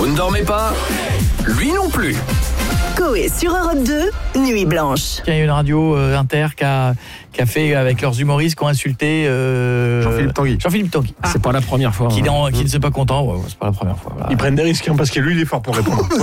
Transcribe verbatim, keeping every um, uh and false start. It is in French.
Vous ne dormez pas ? Lui non plus. Coé sur Europe deux, Nuit Blanche. Il y a une radio euh, inter qui a, qui a fait avec leurs humoristes qui ont insulté euh, Jean-Philippe Tanguy. Jean-Philippe Tanguy. C'est pas la première fois. Qui, hein. n'en- qui ne sont pas contents, ouais, ouais, c'est pas la première fois. Voilà. Ils prennent des risques hein, parce que lui il est fort pour répondre.